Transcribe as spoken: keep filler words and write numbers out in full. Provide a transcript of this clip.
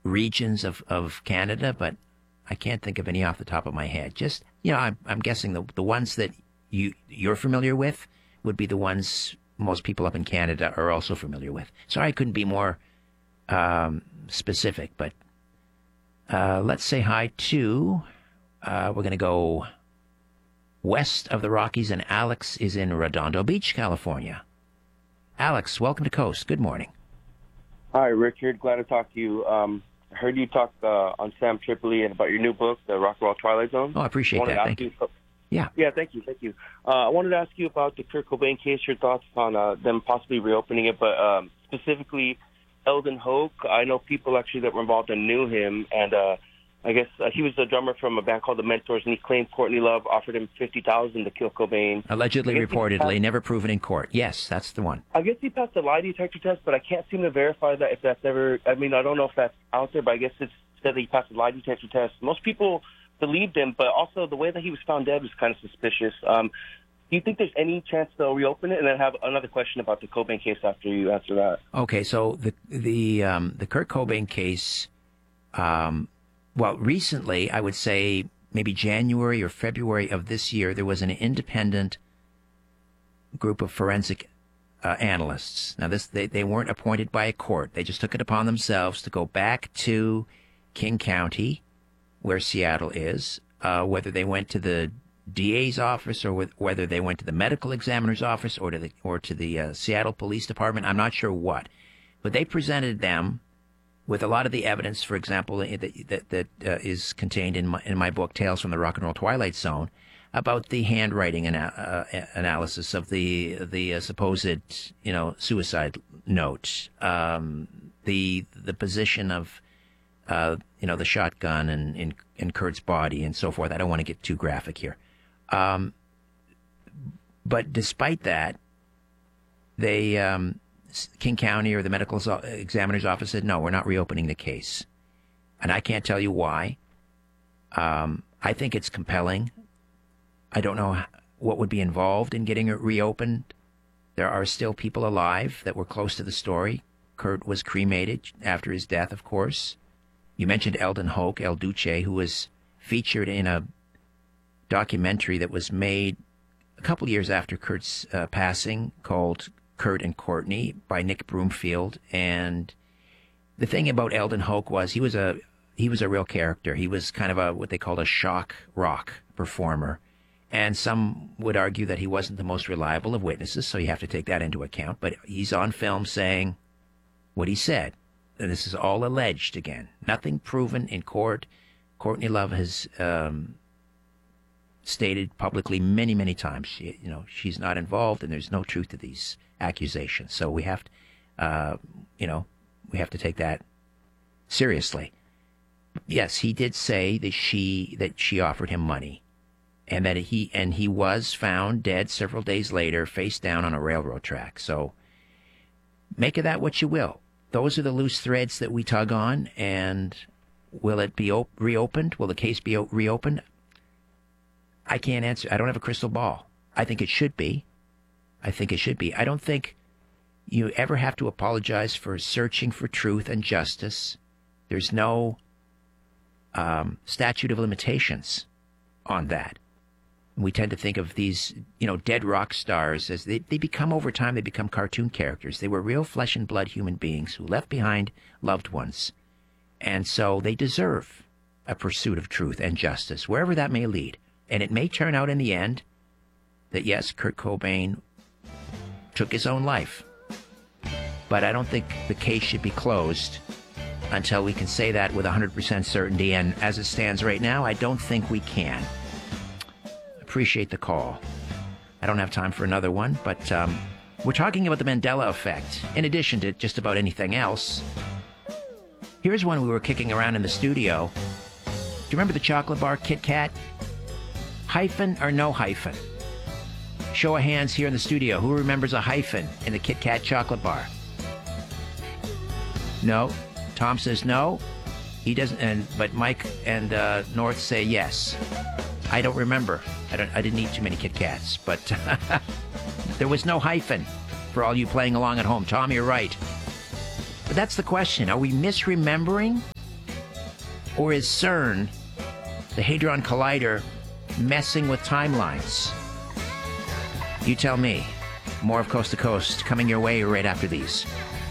regions of, of Canada, but I can't think of any off the top of my head. Just, you know, I'm, I'm guessing the the ones that you, you're familiar with would be the ones most people up in Canada are also familiar with. Sorry I couldn't be more um, specific, but uh, let's say hi to, uh, we're going to go west of the Rockies, and Alex is in Redondo Beach, California. Alex, welcome to Coast. Good morning. Hi, Richard. Glad to talk to you. Um, I heard you talk uh, on Sam Tripoli and about your new book, The Rock and Roll Twilight Zone. Oh, I appreciate I that. Thank you. you. Yeah. Yeah, thank you. Thank you. Uh, I wanted to ask you about the Kurt Cobain case, your thoughts on uh, them possibly reopening it, but um, specifically Eldon Hoke. I know people actually that were involved and knew him, and uh, I guess uh, he was the drummer from a band called The Mentors, and he claimed Courtney Love offered him fifty thousand dollars to kill Cobain. Allegedly, reportedly, passed, never proven in court. Yes, that's the one. I guess he passed a lie detector test, but I can't seem to verify that if that's ever, I mean, I don't know if that's out there, but I guess it's said that he passed a lie detector test. Most people believed him, but also the way that he was found dead was kind of suspicious. Um, do you think there's any chance they'll reopen it? And then have another question about the Cobain case after you answer that. Okay, so the the um, the Kurt Cobain case, um, well, recently, I would say maybe January or February of this year, there was an independent group of forensic uh, analysts. Now, this they, they weren't appointed by a court. They just took it upon themselves to go back to King County, where Seattle is, uh, whether they went to the D A's office or whether they went to the medical examiner's office or to the or to the uh, Seattle Police Department. I'm not sure what, but they presented them with a lot of the evidence, for example, that that, that uh, is contained in my in my book Tales from the Rock and Roll Twilight Zone, about the handwriting ana- uh, analysis of the the uh, supposed you know suicide note, um, the the position of uh, you know the shotgun and in, in Kurt's body and so forth. I don't want to get too graphic here. Um, but despite that, they, um, King County or the medical examiner's office said, no, we're not reopening the case. And I can't tell you why. Um, I think it's compelling. I don't know what would be involved in getting it reopened. There are still people alive that were close to the story. Kurt was cremated after his death, of course. You mentioned Eldon Hoke, El Duce, who was featured in a documentary that was made a couple years after Kurt's uh, passing called Kurt and Courtney by Nick Broomfield. And the thing about Eldon Hoke was he was a he was a real character. He was kind of a what they called a shock rock performer. And some would argue that he wasn't the most reliable of witnesses, so you have to take that into account. But he's on film saying what he said. And this is all alleged again. Nothing proven in court. Courtney Love has um, stated publicly many, many times, she, you know, she's not involved, and there's no truth to these accusations. So we have to, uh, you know, we have to take that seriously. Yes, he did say that she that she offered him money, and that he and he was found dead several days later, face down on a railroad track. So make of that what you will. Those are the loose threads that we tug on, and will it be op- reopened? Will the case be o- reopened? I can't answer. I don't have a crystal ball. I think it should be. I think it should be. I don't think you ever have to apologize for searching for truth and justice. There's no um, statute of limitations on that. We tend to think of these, you know, dead rock stars as they, they become, over time, they become cartoon characters. They were real flesh and blood human beings who left behind loved ones. And so they deserve a pursuit of truth and justice, wherever that may lead. And it may turn out in the end that, yes, Kurt Cobain took his own life. But I don't think the case should be closed until we can say that with one hundred percent certainty. And as it stands right now, I don't think we can. Appreciate the call. I don't have time for another one, but um, we're talking about the Mandela effect, in addition to just about anything else. Here's one we were kicking around in the studio. Do you remember the chocolate bar Kit Kat? Hyphen or no hyphen? Show of hands here in the studio. Who remembers a hyphen in the Kit Kat chocolate bar? No. Tom says no. He doesn't. And but Mike and uh, North say yes. I don't remember. I don't. I didn't eat too many Kit Kats, but there was no hyphen for all you playing along at home. Tom, you're right. But that's the question. Are we misremembering Or is CERN, the Hadron Collider, messing with timelines? You tell me. More of Coast to Coast coming your way right after these.